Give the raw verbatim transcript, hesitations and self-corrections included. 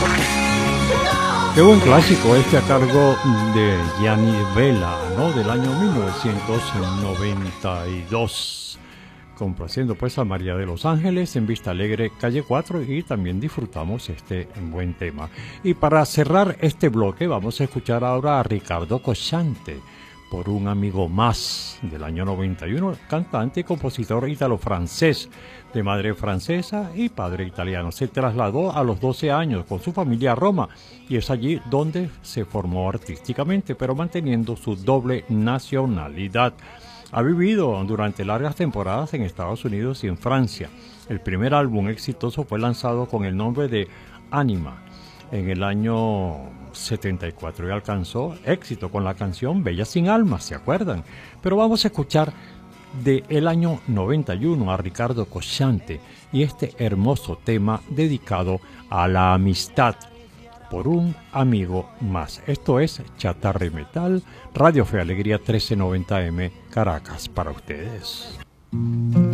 Qué buen clásico este a cargo de Gianni Vella, ¿no? Del año mil novecientos noventa y dos. Complaciendo pues a María de los Ángeles en Vista Alegre, calle cuatro, y también disfrutamos este buen tema. Y para cerrar este bloque vamos a escuchar ahora a Ricardo Cocciante, Por un amigo más, del año noventa y uno, cantante y compositor ítalo-francés, de madre francesa y padre italiano. Se trasladó a los doce años con su familia a Roma y es allí donde se formó artísticamente, pero manteniendo su doble nacionalidad. Ha vivido durante largas temporadas en Estados Unidos y en Francia. El primer álbum exitoso fue lanzado con el nombre de Anima en el año setenta y cuatro y alcanzó éxito con la canción Bella sin alma, ¿se acuerdan? Pero vamos a escuchar del año noventa y uno a Ricardo Cocciante y este hermoso tema dedicado a la amistad, Por un amigo más. Esto es Chatarra y Metal, Radio Fe Alegría trece noventa M, Caracas, para ustedes.